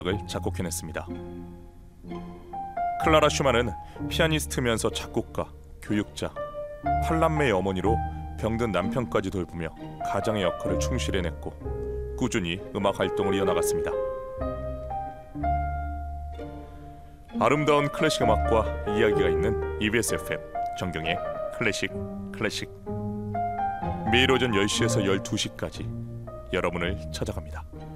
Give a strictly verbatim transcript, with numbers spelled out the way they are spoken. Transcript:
을 작곡해냈습니다. 클라라 슈만은 피아니스트면서 작곡가, 교육자, 팔남매의 어머니로 병든 남편까지 돌보며 가장의 역할을 충실히 해냈고 꾸준히 음악 활동을 이어나갔습니다. 아름다운 클래식 음악과 이야기가 있는 이비에스 에프엠 정경의 클래식 클래식, 매일 오전 열 시에서 열두 시까지 여러분을 찾아갑니다.